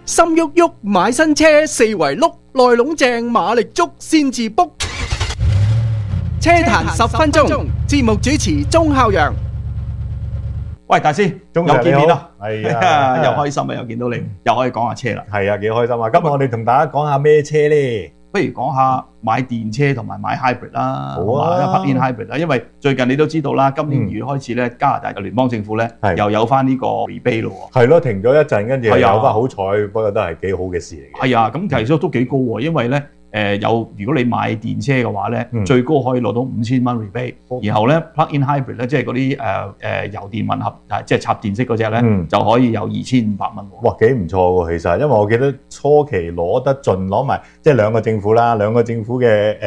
心喐喐買新車，四圍碌，內籠正馬力足先至 book。車壇10分鐘，節目主持鐘孝陽。 喂，大師， 鐘又見面啦， 係啊， 又開心啊，又見到你，又可以講下車啦。 係啊，幾開心啊！今日我哋同大家講下咩車咧？ 不如講下買電車同埋買 hybrid 啦， 好啊， 因為 plug-in hybrid 啦，因為最近你都知道啦，今年2月開始咧，加拿大嘅聯邦政府咧又有翻呢個 rebate 咯喎。 係咯，停咗一陣，跟住又有翻，好彩，不過都係幾好嘅事嚟嘅。 係啊，咁其實都幾高喎，因為咧如果你買電車嘅話咧，最高可以攞到5000蚊 rebate，然後咧 plug-in hybrid 咧，即係嗰啲油電混合，即係插電式嗰隻咧，就可以有2500蚊喎。 哇，幾唔錯喎！其實，因為我記得初期攞得盡攞埋，即係兩個政府啦，兩個政府嘅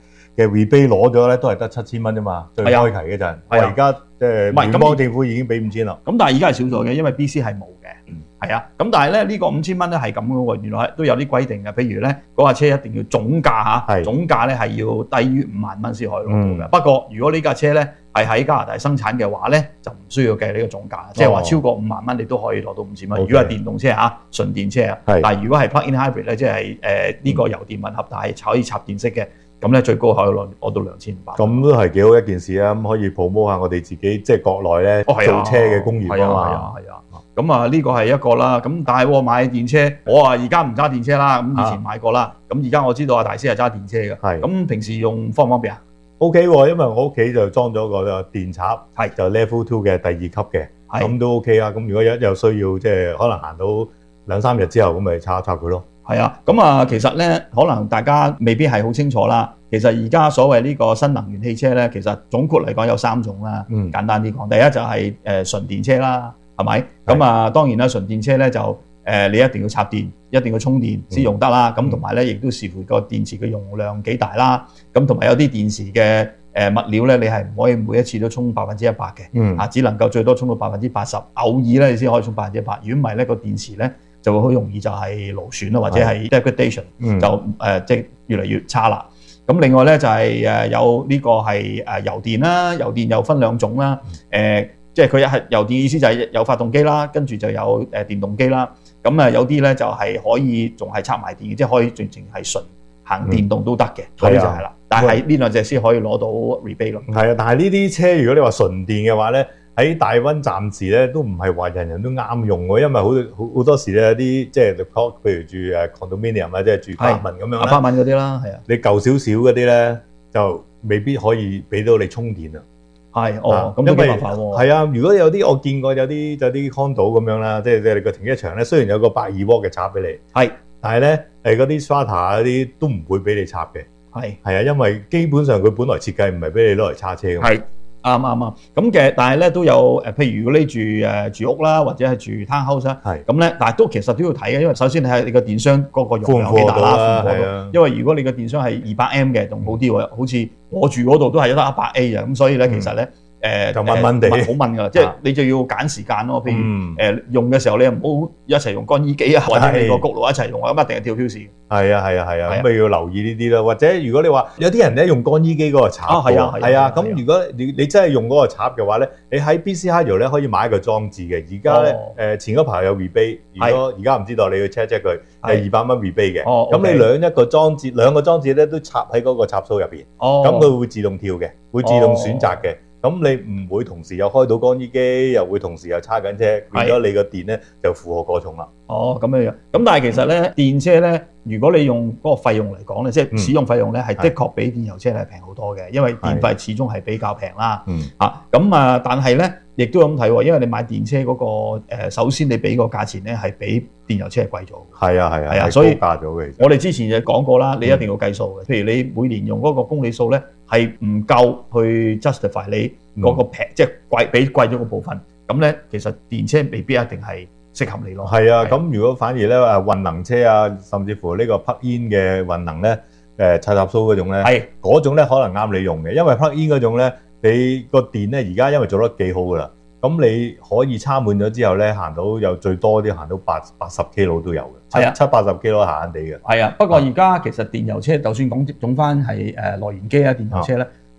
rebate 攞咗咧，都係得7000蚊啫嘛。最開期嗰陣，我而家即係聯邦政府已經俾5000啦。 咁但係而家係少咗嘅，因為 BC 係冇嘅。係啊，咁但係咧呢個5000蚊咧係咁嘅喎，原來都有啲規定嘅，譬如咧嗰架車一定要總價嚇，總價咧係要低於5萬蚊先可以攞到嘅。不過如果呢架車咧係喺加拿大生產嘅話咧，就唔需要計呢個總價，即係話超過5萬蚊你都可以攞到5000蚊。如果係電動車嚇，純電車啊，但係如果係 plug-in hybrid 咧，即係呢個油電混合，但係可以插電式嘅，咁咧最高可以攞到2500。 咁都係幾好一件事啊！咁可以 promote 下我哋自己即係國內咧做車嘅工業啊嘛。 係啊。咁啊，呢個係一個啦。咁但係買電車，我而家唔揸電車啦。咁以前買過啦。咁而家我知道阿大師係揸電車嘅。係。咁平時用方唔方便啊 ？OK 喎，因為我屋企就裝咗個電插，就 Level 2嘅第2級嘅，咁都 OK 啊。咁如果有需要，即係可能行到2-3日之後，咁咪插一插佢咯。 係啊。咁啊，其實咧，可能大家未必係好清楚啦。其實而家所謂呢個新能源汽車咧，其實總括嚟講有3種啦。簡單啲講，第一就係純電車啦。係咪？咁啊，當然啦，純電車咧就你一定要插電，一定要充電先用得啦。咁同埋咧，亦都視乎個電池嘅容量幾大啦。咁同埋有啲電池嘅物料咧，你係唔可以每一次都充100%嘅。只能夠最多充到80%。偶爾咧，你先可以充100%。如果唔係咧，個電池咧就會好容易就係勞損啦，或者係 degradation，就即係越嚟越差啦。咁另外咧就係有呢個係油電啦，油電又分2種啦。即係佢係油電意思就係有發動機啦，跟住就有電動機啦。咁有啲咧就係可以仲係插埋電嘅，即係可以淨係純行電動都得嘅。嗰啲就係啦。但係呢2隻先可以攞到 rebate 咯。係啊，但係呢啲車如果你話純電嘅話咧，喺大溫暫時咧都唔係話人人都啱用喎，因為好多時咧有啲即係譬如住condominium 啊，即係住apartment咁樣啦。 apartment嗰啲啦，係啊。 你舊少少嗰啲咧就未必可以俾到你充電啊。 係咁都幾麻煩喎。 係啊，如果有啲我見過有啲condo咁樣啦，即係你個停車場咧，雖然有個120瓦嘅插俾你，但係咧嗰啲 strata 嗰啲都唔會俾你插嘅。係啊，因為基本上佢本來設計唔係俾你攞嚟叉車嘅。係啱。咁嘅，但係咧都有譬如如果你住屋啦，或者係住 townhouse 啦，咁咧，但係都其實都要睇嘅，因為首先你睇你個電箱嗰個容量幾大啦，因為如果你個電箱係200M嘅，仲好啲喎，好似我住嗰度都係得100A 啊，咁所以咧其實咧就悶悶地， 好悶㗎，即係你就要揀時間咯。譬如用嘅時候，你又唔好一齊用乾衣機啊，或者你個焗爐一齊用啊，咁一定係跳 fuse。係啊， 咁咪要留意呢啲啦。或者如果你話有啲人咧用乾衣機嗰個插，係啊，咁如果你真係用嗰個插嘅話咧，你喺 BC Hydro 咧可以買一個裝置嘅。而家咧前嗰排有 rebate， 如果而家唔知道你要 check 佢係200蚊 rebate 嘅。咁你兩個裝置咧都插喺嗰個插蘇入邊，咁佢會自動跳嘅，會自動選擇嘅。咁你唔會同時又開到乾衣機，又會同時又叉緊車，變咗你個電咧就負荷過重啦。 咁樣。咁但係其實咧，電車咧，如果你用嗰個費用嚟講咧，即係使用費用咧，係的確比電油車係平好多嘅，因為電費始終係比較平啦。但係咧，亦都咁睇喎，因為你買電車嗰個首先你俾個價錢咧係比電油車係貴咗。係啊，所以加咗嘅。 我哋之前就講過啦，你一定要計數嘅。譬如你每年用嗰個公里數咧係唔夠去 justify 你嗰個平，即係比貴咗個部分。咁咧，其實電車未必一定係適合你咯。 係啊，咁如果反而咧混能車啊，甚至乎呢個 plug-in 嘅混能咧，插蘇嗰種咧，嗰種咧可能啱你用嘅，因為 plug-in 嗰種咧，你個電咧而家因為做得幾好噶啦，咁你可以插滿咗之後咧，行到有最多啲行到80 kilo 都有嘅，70-80 kilo 閒閒地嘅。 係啊，不過而家其實電油車就算講翻係內燃機啊，電油車咧。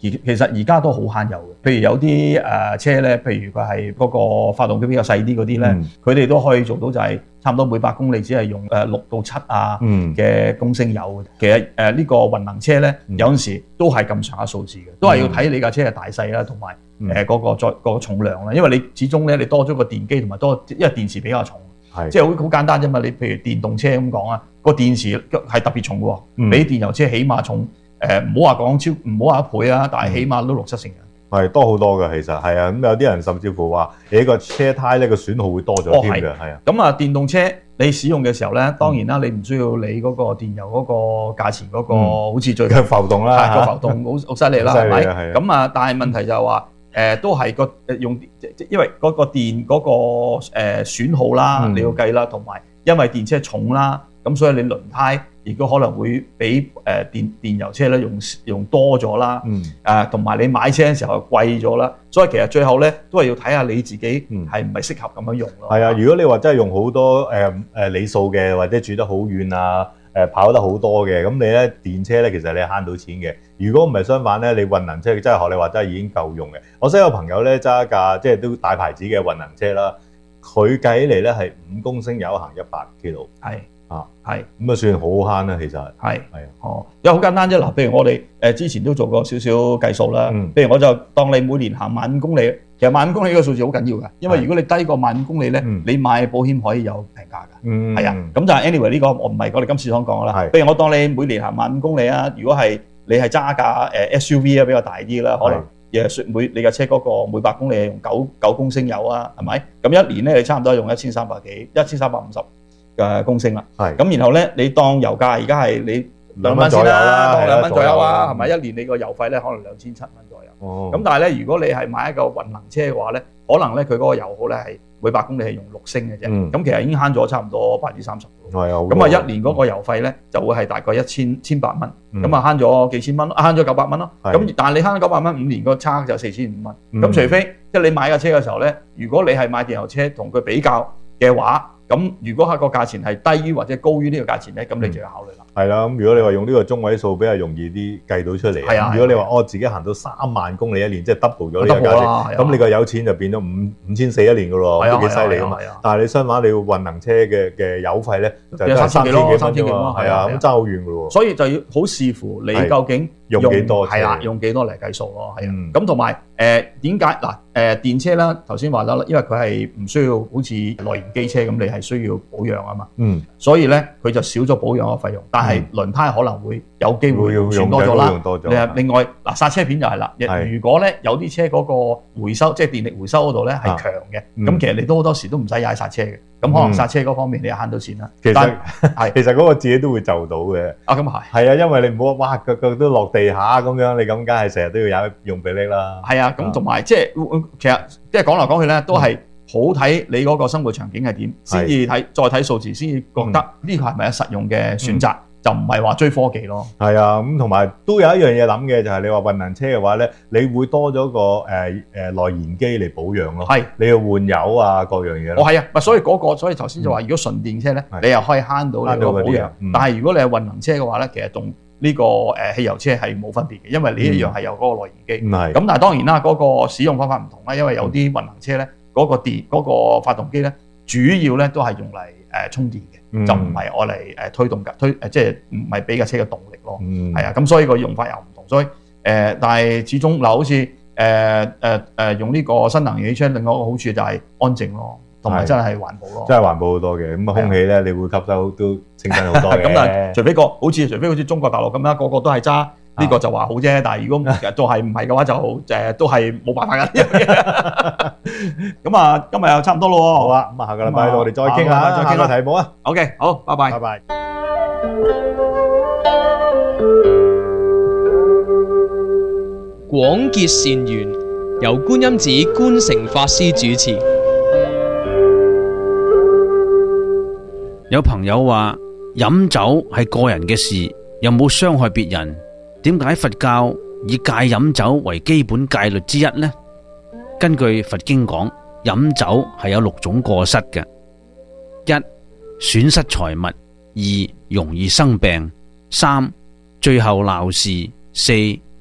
其實而家都好慳油嘅。譬如有啲車咧，譬如佢係嗰個發動機比較細啲嗰啲咧，佢哋都可以做到就係差唔多每100公里只係用6到7嘅公升油。其實呢個混能車咧，有陣時都係咁上下數字嘅，都係要睇你架車嘅大細啦，同埋嗰個重量啦。因為你始終咧你多咗個電機同埋因為電池比較重。即係好簡單啫嘛！你譬如電動車咁講啊，個電池係特別重嘅喎，比電油車起碼重唔好話講唔好話1倍啊，但係起碼都6、7成嘅。係多好多嘅，其實係啊。咁有啲人甚至乎話你個車胎咧個損耗會多咗添嘅，係啊。咁啊，電動車你使用嘅時候咧，當然啦，你唔需要理嗰個電油嗰個價錢嗰個好似最近浮動啦， 個浮動好犀利啦，係咪？咁啊，但係問題就係話。都係因為嗰個電嗰個損耗啦，你要計啦，同埋因為電車重啦，咁所以你輪胎亦都可能會比電油車咧用多咗啦，同埋你買車嘅時候貴咗啦，所以其實最後咧都係要睇下你自己係唔係適合咁樣用咯。 係啊，如果你話真係用好多里數嘅，或者住得好遠啊。跑得好多嘅，咁你咧電車咧其實你慳到錢嘅。如果唔係相反咧，你混能車真係學你話真係已經夠用嘅。我識有朋友咧揸一架即係都大牌子嘅混能車啦，佢計起嚟咧係5公升油行100 km。係咁啊，算好慳啦，其實係因為好簡單啫。嗱，譬如我哋之前都做過少少計數啦。譬如我就當你每年行15公里，其實15公里呢個數字好緊要㗎，因為如果你低過15公里咧，你買保險可以有平價㗎。係啊，咁就係 anyway 呢個我唔係我哋今次想講啦。譬如我當你每年行15公里啊，如果係你係揸架SUV 啊比較大啲啦，可能你架車嗰個每100公里係用9公升油啊，係咪？咁一年咧你差唔多用1350嘅公升啦。咁然後咧你當油價而家係你2蚊先啦，當2蚊左右啊，係咪？一年你個油費咧可能2700蚊左右。咁但係咧，如果你係買一個混能車嘅話咧，可能咧佢嗰個油耗咧係每100公里係用6升嘅啫。咁其實已經慳咗差唔多30%。咁啊一年嗰個油費咧就會係大概1800蚊。咁啊慳咗幾千蚊咯，慳咗900蚊咯。咁但係你慳咗900蚊，5年個差就4500蚊。咁除非即係你買架車嘅時候咧，如果你係買電油車同佢比較嘅話，咁如果係個價錢係低於或者高於呢個價錢咧，咁你就要考慮啦。 係啦，咁如果你話用呢個中位數比較容易啲計到出嚟。係啊。如果你話我自己行到3萬公里一年，即係 double 咗呢個價錢，咁你個油錢就變咗5400一年噶咯，都幾犀利噶嘛。但係你相反，你要混能車嘅油費咧，就係3000幾蚊咯。係啊，咁爭好遠噶咯。所以就要好視乎你究竟用幾多，係啦，用幾多嚟計數咯。係啊。咁同埋點解嗱電車啦？頭先話啦，因為佢係唔需要好似內燃機車咁，你係需要保養啊嘛。所以咧佢就少咗保養嘅費用，但係輪胎可能會有機會用多咗啦。另外嗱剎車片就係啦，如果咧有啲車嗰個回收即係電力回收嗰度咧係強嘅，咁其實你都好多時都唔使踩剎車嘅，咁可能剎車嗰方面你慳到錢啦。其實嗰個自己都會就到嘅。咁係啊，因為你唔好哇腳都落地下咁樣，你咁梗係成日都要用臂力啦。係啊，咁同埋即係其實即係講嚟講去咧都係。好睇你嗰個生活場景係點，先至睇再睇數字，先至覺得呢個係咪實用嘅選擇，就唔係話追科技咯。係啊，咁同埋都有一樣嘢諗嘅，就係你話混能車嘅話咧，你會多咗個內燃機嚟保養咯。係，你要換油啊，各樣嘢。係啊，所以頭先就話，如果純電車咧，你又可以慳到你個保養。但係如果你係混能車嘅話咧，其實同呢個汽油車係冇分別嘅，因為你一樣係有嗰個內燃機。咁但係當然啦，嗰個使用方法唔同啦，因為有啲混能車咧。嗰個發動機咧，主要咧都係用嚟充電嘅，就唔係愛嚟推動即係唔係俾架車嘅動力咯。係啊，咁所以個用法又唔同。所以但係始終嗱，好似用呢個新能源汽車，另外一個好處就係安靜咯，同埋真係環保咯。真係環保好多嘅，咁啊空氣咧，你會吸收都清新好多嘅。咁但係除非好似中國大陸咁樣，個個都係揸。呢個就話好啫，但係如果都係唔係嘅話，就都係冇辦法嘅。咁啊，今日又差唔多咯。好啊，咁啊，下個禮拜我哋再傾下，再傾個題目啊。OK，好，拜拜。拜拜。 廣結善緣，由觀音寺觀誠法師主持。 有朋友話飲酒係個人嘅事，又冇傷害別人。點解佛教以戒飲酒為基本戒律之一呢？根據佛經講，飲酒係有6種過失嘅： 1. 損失財物； 2. 容易生病； 3. 最後鬧事； 4.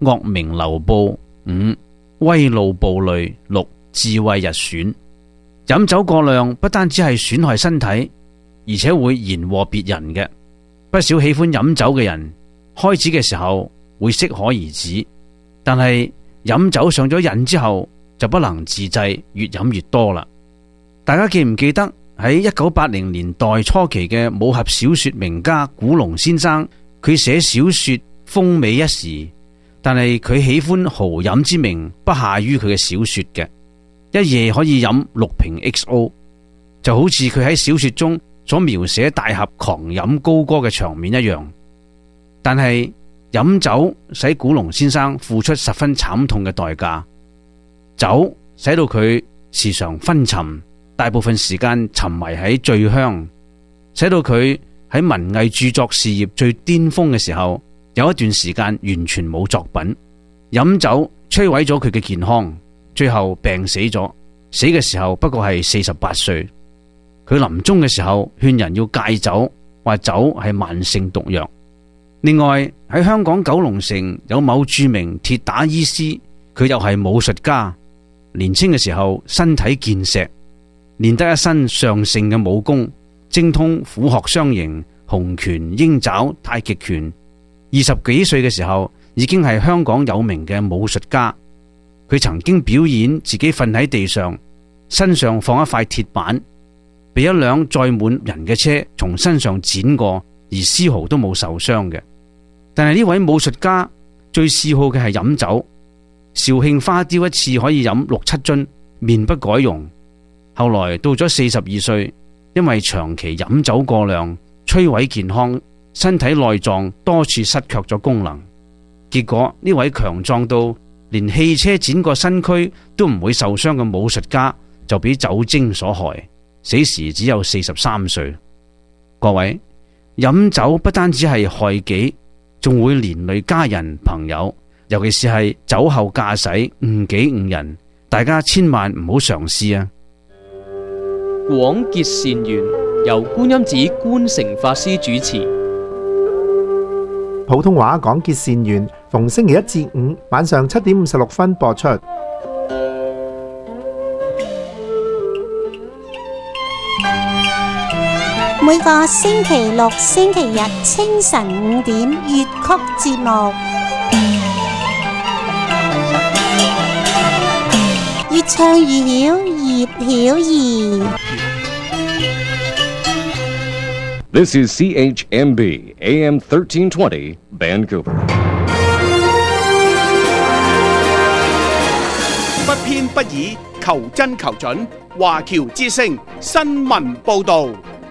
惡名流布； 5. 威怒暴戾； 6. 智慧日損。飲酒過量不單止係損害身體，而且會延禍別人嘅。不少喜歡飲酒嘅人，開始嘅時候會適可而止，但係飲酒上咗癮之後就不能自制，越飲越多啦。大家記唔記得喺1980年代初期嘅武俠小說名家古龍先生，佢寫小說風靡一時，但係佢喜歡豪飲之名不下於佢嘅小說嘅，一夜可以飲6瓶 XO， 就好似佢喺小說中所描寫大俠狂飲高歌嘅場面一樣。但係飲酒使古龍先生付出十分慘痛嘅代價，酒使到佢時常昏沉，大部分時間沉迷喺醉鄉，使到佢喺文藝著作事業最巔峰嘅時候，有一段時間完全冇作品。飲酒摧毀咗佢嘅健康，最後病死咗。死嘅時候不過係48歲。佢臨終嘅時候勸人要戒酒，話酒係慢性毒藥。另外喺香港九龍城有某著名鐵打醫師，佢又係武術家。年輕嘅時候身體健碩，練得一身上乘嘅武功，精通虎鶴雙形、洪拳、鷹爪、太極拳。20幾歲嘅時候已經係香港有名嘅武術家。佢曾經表演自己瞓喺地上，身上放一塊鐵板，被一輛載滿人嘅車從身上剪過，而絲毫都冇受傷嘅。但係呢位武術家最嗜好嘅係飲酒，肇慶花雕一次可以飲6、7樽，面不改容。後來到咗42歲，因為長期飲酒過量，摧毀健康，身體內臟多處失卻咗功能。結果呢位強壯到連汽車剪過身軀都唔會受傷嘅武術家，就俾酒精所害，死時只有43歲。各位，飲酒不單止係害己，仲會連累家人朋友，尤其是係酒後駕駛誤己誤人，大家千萬唔好嘗試啊！ 廣結善緣，由觀音寺觀誠法師主持。 普通話廣結善緣，逢星期1至5晚上7點56分播出。 每個星期六、星期日清晨5點粵曲節目，越唱越曉，葉曉儀。 This is CHMB AM 1320 Vancouver。 不偏不倚，求真求準，華僑之聲新聞報導。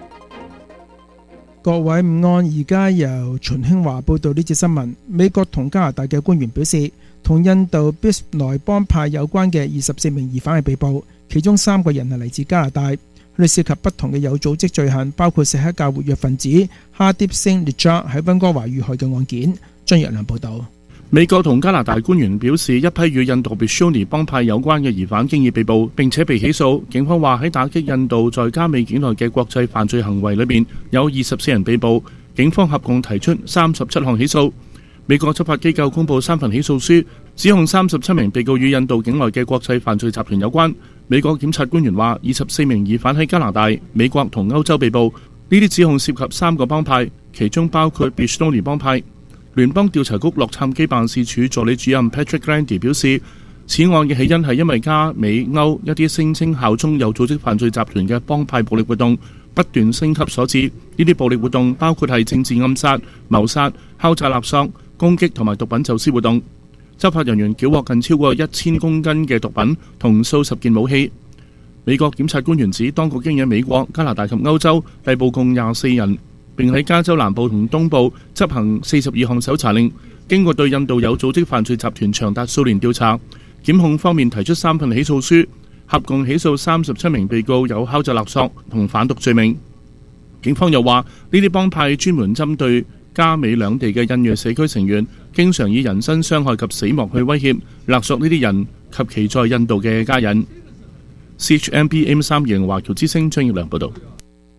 各位午安，而家由秦興華報道呢節新聞。美國同加拿大嘅官員表示，同印度俾斯萊幫派有關嘅24名疑犯係被捕，其中3個人係嚟自加拿大。佢哋涉及不同嘅有組織罪行，包括錫克教活躍分子哈迪星列扎喺溫哥華遇害嘅案件。張若良報道。 美國同加拿大官員表示，一批與印度 Bishoni 幫派有關嘅疑犯經已被捕，並且被起訴。警方話喺打擊印度在加美境內嘅國際犯罪行為裏面，有24人被捕，警方合共提出37項起訴。美國執法機構公布3份起訴書，指控37名被告與印度境內嘅國際犯罪集團有關。美國檢察官員話，24名疑犯喺加拿大、美國同歐洲被捕，呢啲指控涉及3個幫派，其中包括 Bishoni 幫派。聯邦調查局洛杉磯辦事處助理主任 Patrick Grandy 表示，此案嘅起因係因為加美歐一啲聲稱效忠有組織犯罪集團嘅幫派暴力活動不斷升級所致。呢啲暴力活動包括係政治暗殺、謀殺、敲詐勒索、攻擊同埋毒品走私活動。執法人員繳獲近超過1000公斤嘅毒品同數十件武器。美國檢察官員指，當局經喺美國、加拿大及歐洲逮捕共24人，並喺加州南部同東部執行42項搜查令。經過對印度有組織犯罪集團長達數年調查，檢控方面提出3份起訴書，合共起訴37名被告有敲詐勒索同販毒罪名。警方又話，呢啲幫派專門針對加美兩地嘅印裔社區成員，經常以人身傷害及死亡去威脅勒索呢啲人及其在印度嘅家人。CHMB AM3 華僑之聲張業良報道。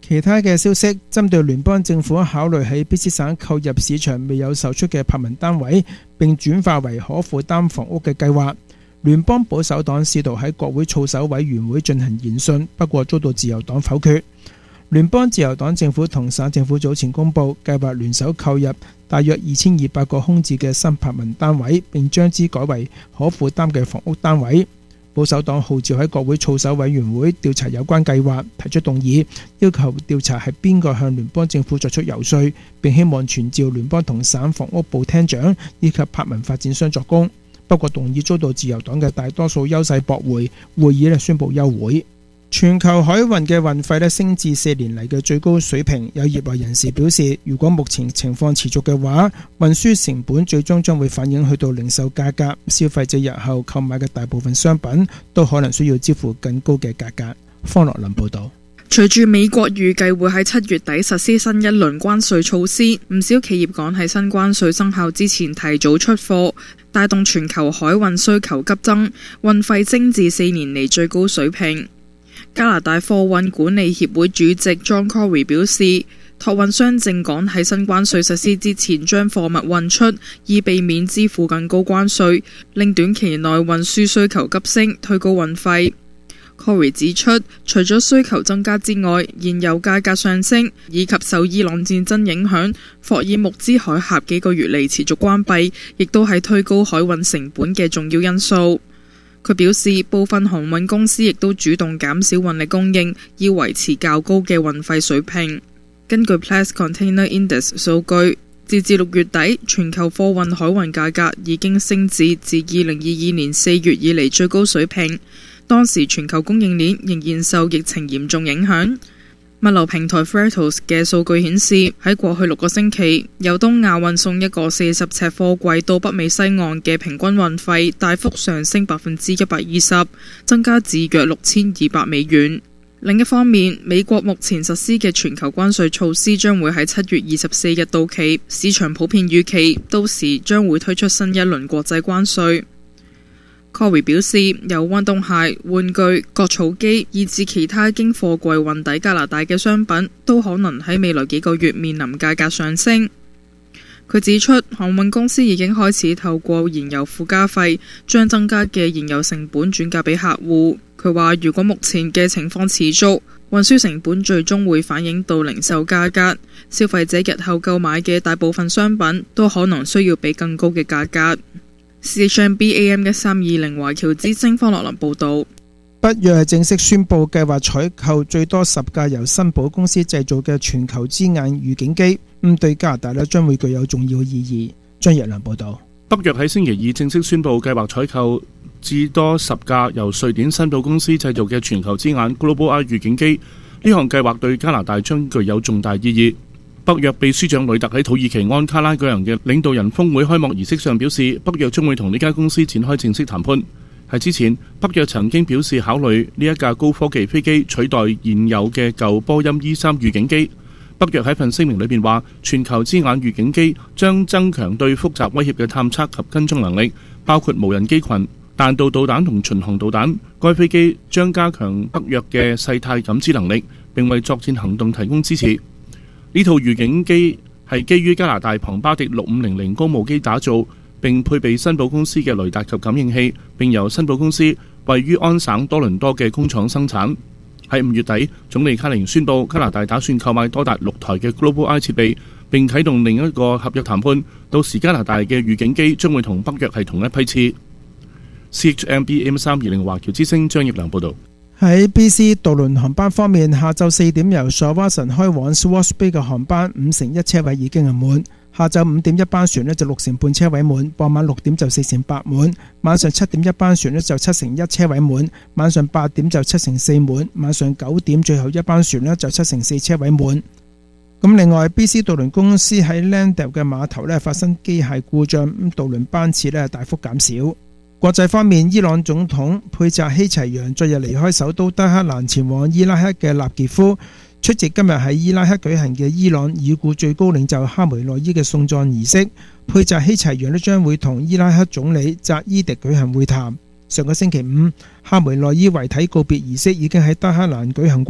其他嘅消息，針對聯邦政府考慮喺 BC 省購入市場未有售出嘅柏文單位，並轉化為可負擔房屋嘅計劃，聯邦保守黨試圖喺國會操守委員會進行研訊，不過遭到自由黨否決。聯邦自由黨政府同省政府早前公佈，計劃聯手購入大約2200個空置嘅新柏文單位，並將之改為可負擔嘅房屋單位。保守黨號召喺國會操守委員會調查有關計劃，提出動議，要求調查係邊個向聯邦政府作出游說，並希望傳召聯邦同省房屋部廳長以及柏文發展商作供。不過動議遭到自由黨嘅大多數優勢駁回，會議宣布休會。全球海運嘅運費升至4年嚟嘅最高水平，有業內人士表示，如果目前情況持續嘅話，運輸成本最終將會反映去到零售價格，消費者日後購買嘅大部分商品都可能需要支付更高嘅價格。方樂林報導。 隨住美國預計會喺7月底實施新一輪關稅措施，唔少企業趕喺新關稅生效之前提早出貨，帶動全球海運需求急增，運費升至4年嚟最高水平。加拿大貨運管理協會主席 John Corey 表示，託運商正趕喺新關稅實施之前將貨物運出，以避免支付更高關稅，令短期內運輸需求急升，推高運費。Corey 指出，除咗需求增加之外，燃油價格上升以及受伊朗戰爭影響，霍爾木茲海峽幾個月嚟持續關閉，亦都係推高海運成本嘅重要因素。佢表示，部分航運公司亦都主動減少運力供應，以維持較高嘅運費水平。根據 Platts Container Index 數據，截至6月底，全球貨運海運價格已經升至自2022年4月以嚟最高水平。當時全球供應鏈仍然受疫情嚴重影響。物流平台 Freightos 嘅數據顯示，喺過去6個星期，由東亞運送一個40尺貨櫃到北美西岸嘅平均運費大幅上升120%，增加至約6200美元。另一方面，美國目前實施嘅全球關稅措施將會喺7月24日到期，市場普遍預期到時將會推出新一輪國際關稅。Corey 表示，由運動鞋、玩具、割草機以至其他經貨櫃運抵加拿大嘅商品，都可能喺未來幾個月面臨價格上升。佢指出，航運公司已經開始透過燃油附加費，將增加嘅燃油成本轉嫁俾客戶。佢話，如果目前嘅情況持續，運輸成本最終會反映到零售價格，消費者日後購買嘅大部分商品都可能需要俾更高嘅價格。CHMB AM1320 華僑之聲方樂林報導。 北約係正式宣布計劃採購最多10架由新寶公司製造嘅全球之眼預警機，對加拿大將會具有重要意義。張日良報導。 北約喺星期二正式宣布計劃採購至多10架由瑞典新寶公司製造嘅全球之眼 Global Eye 預警機，呢項計劃對加拿大將具有重大意義。北約秘書長呂特喺土耳其安卡拉舉行嘅領導人峰會開幕儀式上表示，北約將會同呢間公司展開正式談判。喺之前，北約曾經表示考慮呢一架高科技飛機取代現有嘅舊波音 E3 預警機。北約喺份聲明裏邊話，全球之眼預警機將增強對複雜威脅嘅探測及跟蹤能力，包括無人機群、彈道導彈同巡航導彈。該飛機將加強北約嘅勢態感知能力，並為作戰行動提供支持。呢套預警機係基於加拿大龐巴迪6500高務機打造，並配備新寶公司嘅雷達及感應器，並由新寶公司位於安省多倫多嘅工廠生產。喺5月底，總理卡寧宣布加拿大打算購買多達6台嘅 Global Eye 設備，並啟動另一個合約談判。到時加拿大嘅預警機將會同北約係同一批次。CHMB AM320 華僑之聲張業良報導。 喺 BC 渡輪航班方面，下晝4點由索瓦神開往 Swartz Bay 嘅航班51%車位已經係滿，下晝5點一班船就60%車位滿，傍晚6點就48%滿，晚上7點一班船就71%車位滿，晚上8點就74%滿，晚上9點最後一班船就74%車位滿。咁另外 BC 渡輪公司喺 Landale 嘅碼頭發生機械故障，渡輪班次大幅減少。國際方面，伊朗總統佩扎希齊揚昨日離開首都德黑蘭前往伊拉克嘅納傑夫，出席今日喺伊拉克舉行嘅伊朗已故最高領袖哈梅內伊嘅送葬儀式。佩扎希齊揚將會同伊拉克總理扎伊迪舉行會談。上個星期五，哈梅內伊遺體告別儀式已經喺德黑蘭舉行過，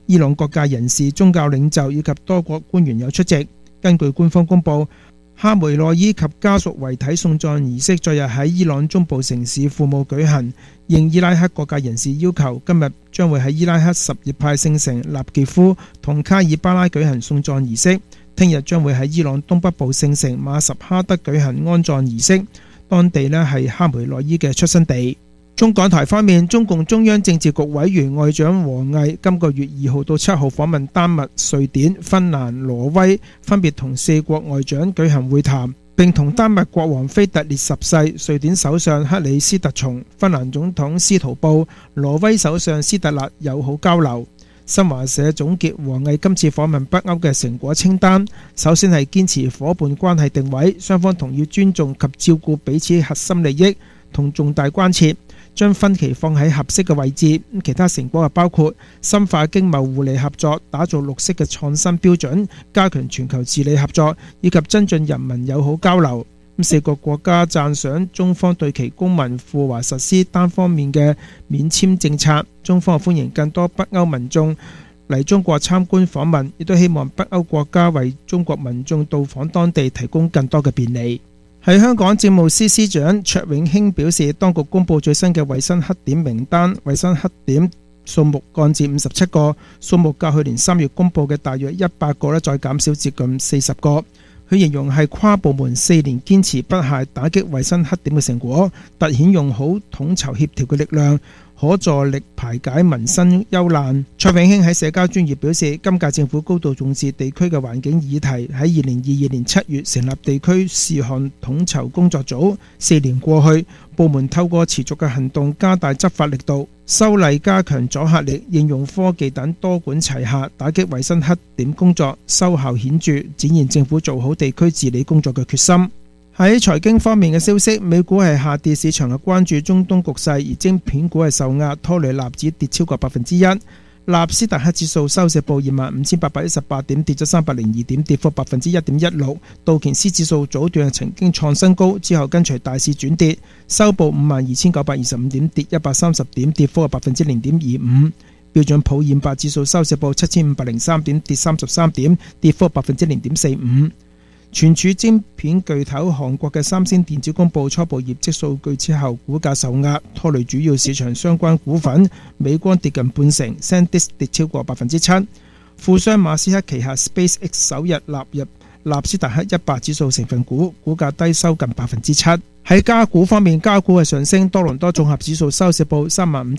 伊朗各界人士、宗教領袖以及多國官員有出席。根據官方公佈，哈梅內伊及家屬遺體送葬儀式昨日喺伊朗中部城市庫姆舉行。應伊拉克各界人士要求，今日將會喺伊拉克什葉派聖城納傑夫同卡爾巴拉舉行送葬儀式。聽日將會喺伊朗東北部聖城馬什哈德舉行安葬儀式，當地係哈梅內伊嘅出生地。中港台方面，中共中央政治局委員外長王毅今個月2號到7號訪問丹麥、瑞典、芬蘭、挪威，分別同4國外長舉行會談，並同丹麥國王菲特烈10世、瑞典首相克里斯特松、芬蘭總統斯圖布、挪威首相斯特勒友好交流。新華社總結王毅今次訪問北歐嘅成果清單，首先係堅持夥伴關係定位，雙方同意尊重及照顧彼此核心利益同重大關切，將分歧放喺合適嘅位置。其他成果包括深化經貿互利合作，打造綠色嘅創新標準，加強全球治理合作，以及增進人民友好交流。4個國家讚賞中方對其公民赴華實施單方面嘅免簽政策。中方歡迎更多北歐民眾嚟中國參觀訪問，亦都希望北歐國家為中國民眾到訪當地提供更多嘅便利。喺香港，政務司司長卓永興表示，當局公布最新嘅衛生黑點名單，衛生黑點數目降至57個，數目較去年3月公布嘅大約100個再減少接近40個。佢形容係跨部門4年堅持不懈打擊衛生黑點嘅成果，凸顯用好統籌協調嘅力量，可助力排解民生憂難。卓永興喺社交專頁表示，今屆政府高度重視地區嘅環境議題，喺2022年7月成立地區事項統籌工作組。4年過去，部門透過持續嘅行動加大執法力度，修例加強阻嚇力，應用科技等多管齊下，打擊衛生黑點工作收效顯著，展現政府做好地區治理工作嘅決心。喺財經方面嘅消息，美股係下跌，市場係關注中東局勢，而晶片股係受壓，拖累納指跌超過1%。納斯達克指數收市報25,818點，跌咗302點，跌幅1.16%。道瓊斯指數早段曾經創新高，之後跟隨大市轉跌，收報52,925點，跌130點，跌幅係0.25%。標準普爾500指數收市報7,503點，跌33點，跌幅0.45%。存儲晶片巨頭韓國嘅三星電子公佈初步業績數據之後，股價受壓，拖累主要市場相關股份。美光跌近半成 ，SanDisk 跌超過7%。富商馬斯克旗下 SpaceX 首日納入納斯達克100指數成分股，股價低收近7%。喺加股方面，加股係上升，多倫多綜合指數收市報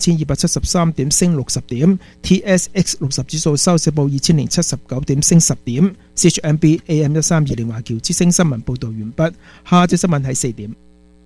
35,273點，升60點 ；TSX 60指數收市報2,079點，升10點。CHMB AM 1320華僑之聲新聞報導完畢。下節新聞喺4點。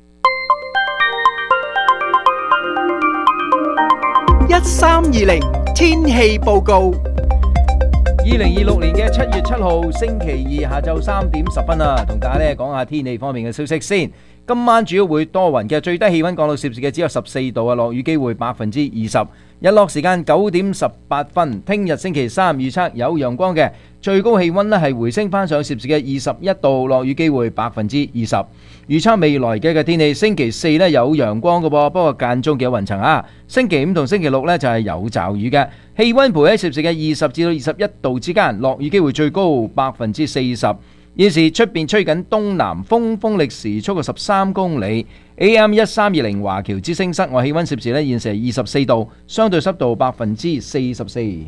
1320天氣報告。 2026年嘅7月7號星期二下晝3點10分啊，同大家咧講下天氣方面嘅消息先。今晚主要會多雲嘅，最低氣溫降到攝氏嘅只有14度啊，落雨機會20%。日落時間9點18分。聽日星期三預測有陽光嘅，最高氣溫咧係回升翻上攝氏嘅21度，落雨機會20%。預測未來嘅天氣，星期四咧有陽光嘅噃，不過間中嘅雲層啊。星期五同星期六咧就係有驟雨嘅，氣溫徘喺攝氏嘅20至到21度之間，落雨機會最高40%。現時出邊吹緊東南風，風力時速嘅13公里。AM 1320華僑之聲室外氣溫攝氏現時係24度，相對濕度44%。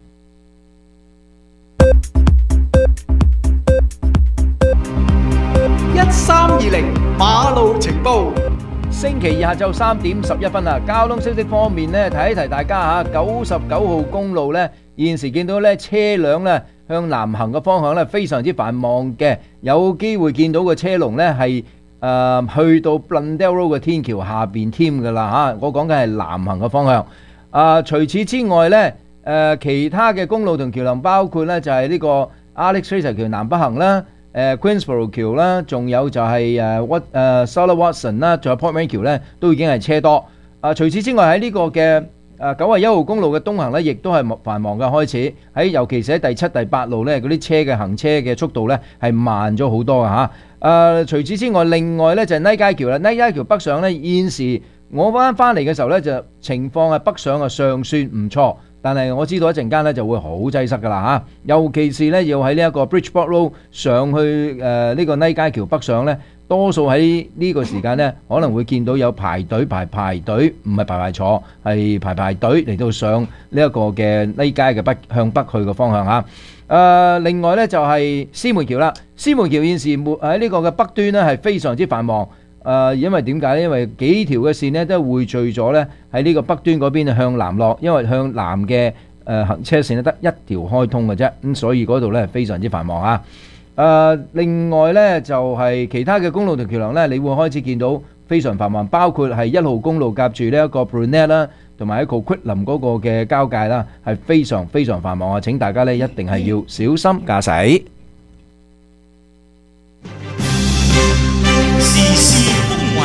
1320馬路情報。 星期二下晝3點11分啊！交通消息方面呢，提一提大家嚇，99號公路呢，現時見到呢車輛呢向南行嘅方向呢非常之繁忙嘅，有機會見到個車龍呢係去到 Blundell Road 嘅天橋下邊添㗎啦嚇！我講緊係南行嘅方向。除此之外呢，其他嘅公路同橋梁包括呢就係呢個 Alex Fraser 橋南北行啦。Queensboro 橋啦，仲有就係Solo Watson 啦，仲有 Port Manor 橋咧，都已經係車多。除此之外喺呢個嘅91號公路嘅東行咧，亦都係繁忙嘅開始。尤其是喺第7、第8路咧，嗰啲車嘅行車嘅速度咧係慢咗好多嘅嚇。除此之外，另外咧就係 Knight 街橋啦，Knight 街橋北上咧，現時我翻嚟嘅時候咧就情況係北上啊尚算唔錯。 但係我知道一陣間咧就會好擠塞㗎啦嚇，尤其是咧要喺呢一個 Bridgeport Road 上去呢個尼街橋北上咧，多數喺呢個時間咧可能會見到有排隊，唔係排坐，係排隊嚟到上呢一個嘅尼街嘅向北去嘅方向嚇。另外咧就係獅門橋啦，獅門橋現時喺呢個嘅北端咧係非常之繁忙。因為點解咧？因為幾條嘅線咧都匯聚咗咧喺呢個北端嗰邊向南落，因為向南嘅行車線咧得一條開通嘅啫，咁所以嗰度咧非常之繁忙啊。另外咧就係其他嘅公路同橋梁咧，你會開始見到非常繁忙，包括係1號公路夾住呢一個 Brunette 啦，同埋喺 Coquitlam 嗰個嘅交界啦，係非常非常繁忙啊！請大家咧一定係要小心駕駛。 時事風雲，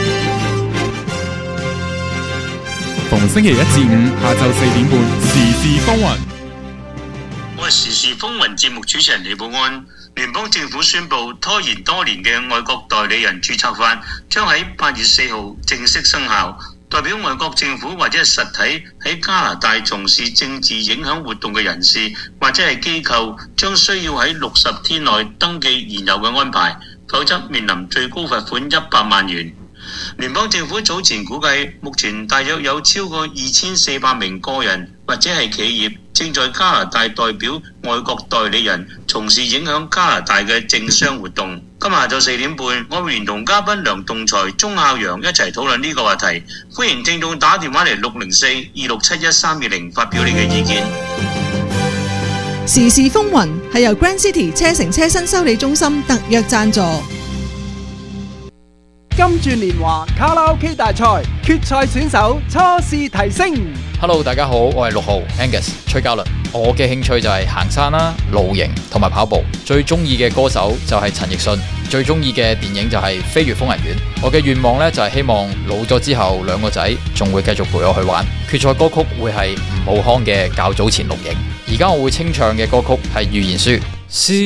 逢星期一至五下晝4點半，時事風雲。 我係時事風雲節目主持人李寶安。聯邦政府宣布拖延多年嘅外國代理人註冊法將喺8月4號正式生效，代表外國政府或者係實體喺加拿大從事政治影響活動嘅人士或者係機構，將需要喺60天內登記現有嘅安排，否則面臨最高罰款100萬元。聯邦政府早前估計，目前大約有超過2400名個人或者係企業正在加拿大代表外國代理人從事影響加拿大嘅政商活動。今日下晝4點半，我會連同嘉賓梁棟才、鐘孝陽一齊討論呢個話題。歡迎聽眾打電話嚟604-2671-320發表你嘅意見。 時事風雲係由 Grand City 車城車新修理中心特約贊助。 金鑽年華卡拉 OK 大賽決賽選手初試提升。 Hello， 大家好，我係6號 Angus 崔嘉倫。我嘅興趣就係行山啦、露營同埋跑步。最中意嘅歌手就係陳奕迅，最中意嘅電影就係《飛越瘋人院》。我嘅願望呢，就係希望老咗之後2個仔仲會繼續陪我去玩。決賽歌曲會係吳浩康嘅較早前錄影。而家我會清唱嘅歌曲係預言書。